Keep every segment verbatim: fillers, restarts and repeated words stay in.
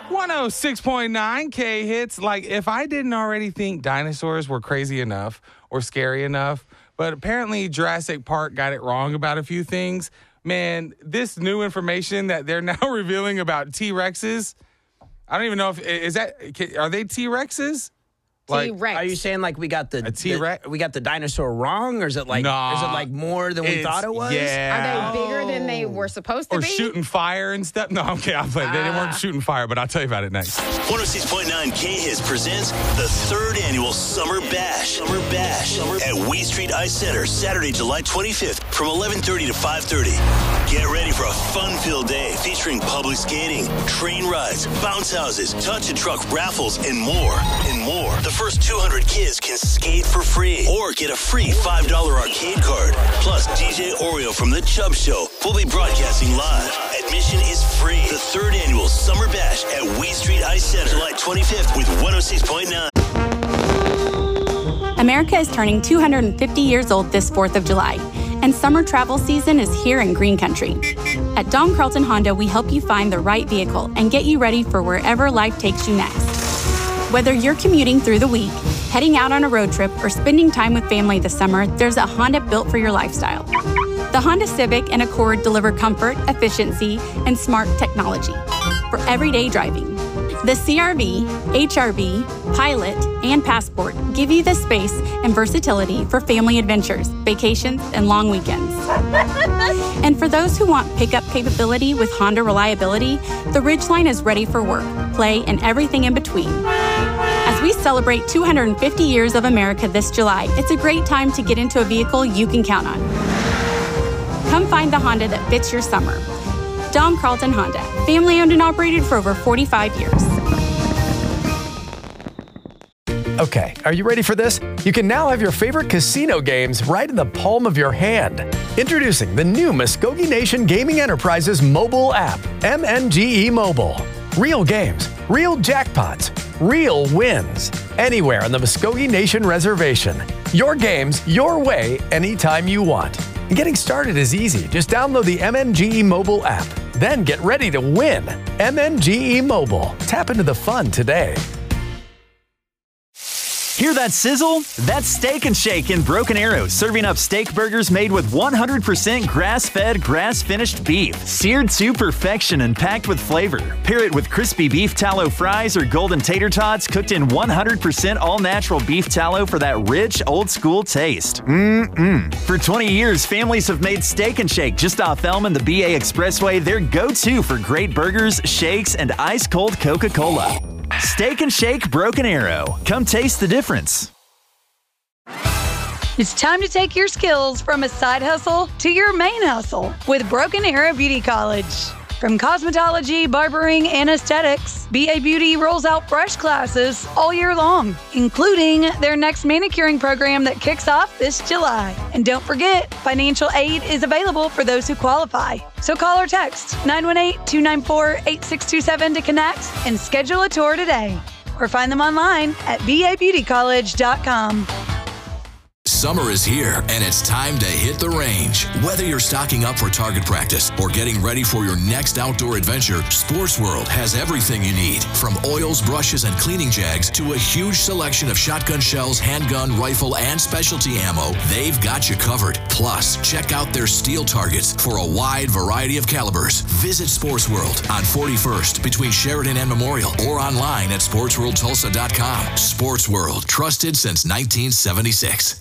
one oh six point nine K Hits. Like, if I didn't already think dinosaurs were crazy enough or scary enough, but apparently Jurassic Park got it wrong about a few things, man, this new information that they're now revealing about T-Rexes, I don't even know if, is that, are they T-Rexes? Like, T-Rex. Are you saying like we got the, a T-Rex? The, we got the dinosaur wrong, or is it like nah, is it like more than we thought it was? Yeah. Are they bigger than they were supposed to or be? Or shooting fire and stuff? No, I'm kidding. I'm playing. Uh, they weren't shooting fire, but I'll tell you about it next. one oh six point nine K-Hits presents the third annual Summer Bash. Summer Bash Summer at Wee Street Ice Center, Saturday, July twenty-fifth from eleven thirty to five thirty. Get ready for a fun-filled day featuring public skating, train rides, bounce houses, touch and truck raffles, and more, and more. The first two hundred kids can skate for free or get a free five dollar arcade card. Plus, D J Oreo from The Chubb Show will be broadcasting live. Admission is free. The third annual Summer Bash at Wee Street Ice Center, July twenty-fifth with one oh six point nine. America is turning two hundred fifty years old this fourth of July, and summer travel season is here in Green Country. At Don Carlton Honda, we help you find the right vehicle and get you ready for wherever life takes you next. Whether you're commuting through the week, heading out on a road trip, or spending time with family this summer, there's a Honda built for your lifestyle. The Honda Civic and Accord deliver comfort, efficiency, and smart technology for everyday driving. The C R V, H R V, Pilot, and Passport give you the space and versatility for family adventures, vacations, and long weekends. And for those who want pickup capability with Honda reliability, the Ridgeline is ready for work, play, and everything in between. As we celebrate two hundred fifty years of America this July, it's a great time to get into a vehicle you can count on. Come find the Honda that fits your summer. Don Carlton Honda, family owned and operated for over forty-five years. Okay, are you ready for this? You can now have your favorite casino games right in the palm of your hand. Introducing the new Muskogee Nation Gaming Enterprises mobile app, M N G E Mobile. Real games, real jackpots, real wins. Anywhere on the Muskogee Nation Reservation. Your games, your way, anytime you want. And getting started is easy. Just download the M N G E Mobile app. Then get ready to win. M N G E Mobile. Tap into the fun today. Hear that sizzle? That's Steak and Shake in Broken Arrow, serving up steak burgers made with one hundred percent grass-fed, grass-finished beef, seared to perfection and packed with flavor. Pair it with crispy beef tallow fries or golden tater tots cooked in one hundred percent all-natural beef tallow for that rich, old-school taste. Mmm-mmm. For twenty years, families have made Steak and Shake just off Elm and the B A Expressway their go-to for great burgers, shakes, and ice-cold Coca-Cola. Steak and Shake Broken Arrow. Come taste the difference. It's time to take your skills from a side hustle to your main hustle with Broken Arrow Beauty College. From cosmetology, barbering, and aesthetics, B A Beauty rolls out fresh classes all year long, including their next manicuring program that kicks off this July. And don't forget, financial aid is available for those who qualify. So call or text nine one eight, two nine four, eight six two seven to connect and schedule a tour today. Or find them online at b a beauty college dot com. Summer is here, and it's time to hit the range. Whether you're stocking up for target practice or getting ready for your next outdoor adventure, Sports World has everything you need. From oils, brushes, and cleaning jags to a huge selection of shotgun shells, handgun, rifle, and specialty ammo, they've got you covered. Plus, check out their steel targets for a wide variety of calibers. Visit Sports World on forty-first between Sheridan and Memorial or online at sports world tulsa dot com. Sports World, trusted since nineteen seventy-six.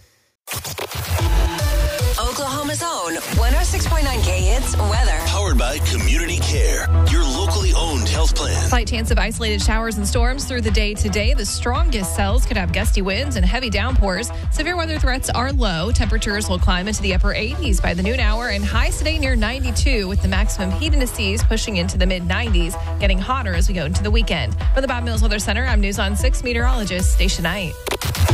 Oklahoma's own one oh six point nine K Hits weather. Powered by Community Care, your locally owned health plan. Slight chance of isolated showers and storms through the day today. The strongest cells could have gusty winds and heavy downpours. Severe weather threats are low. Temperatures will climb into the upper eighties by the noon hour and highs today near ninety-two with the maximum heat indices pushing into the mid nineties, getting hotter as we go into the weekend. For the Bob Mills Weather Center, I'm News on six meteorologist Stacia Knight.